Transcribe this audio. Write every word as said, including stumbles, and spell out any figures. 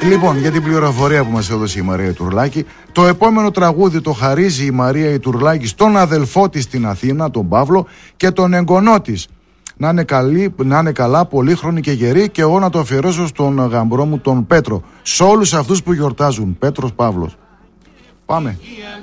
Λοιπόν, για την πληροφορία που μας έδωσε η Μαρία Ιτουρλάκη, το επόμενο τραγούδι το χαρίζει η Μαρία Ιτουρλάκη στον αδελφό της στην Αθήνα, τον Παύλο, και τον εγγονό της. Να είναι, καλή, να είναι καλά, πολύχρονοι και γεροί, και εγώ να το αφιερώσω στον γαμπρό μου τον Πέτρο. Σε όλους αυτούς που γιορτάζουν. Πέτρος Παύλος. Πάμε.